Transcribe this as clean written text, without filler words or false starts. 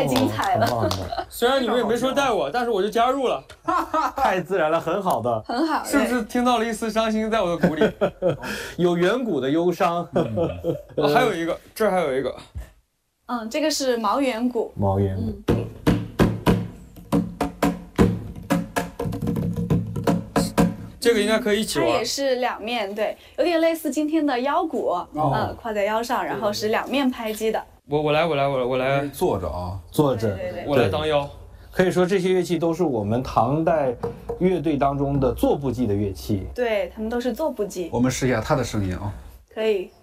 精彩了。 很棒的， 虽然你们也没说带我，但是我就加入了， 太自然了，很好的， 很好， 是不是听到了一丝伤心在我的鼓里？ 有远古的忧伤。 还有一个，这儿还有一个， 这个是毛圆鼓。 毛圆鼓。 这个应该可以一起玩。 它也是两面，对，有点类似今天的腰鼓，挎在腰上，然后是两面拍击的。 我来坐着啊， 坐着， 对我来当腰。 可以说这些乐器都是我们唐代乐队当中的坐步技的乐器。 对，他们都是坐步技。 我们试一下它的声音啊。 可以。